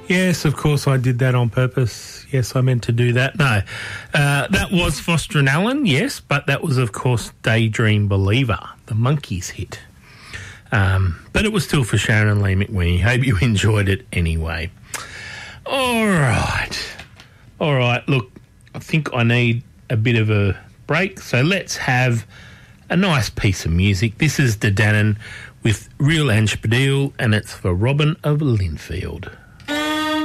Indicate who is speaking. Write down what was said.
Speaker 1: Yes, of course I did that on purpose. Yes, I meant to do that. No, that was Foster and Allen, yes, but that was, of course, Daydream Believer, the Monkees hit. But it was still for Sharon and Lee McWhinnie. Hope you enjoyed it anyway. All right. Look, I think I need a bit of a break, so let's have a nice piece of music. This is the Dannon with Real Ange Padil, and it's for Robin of Linfield.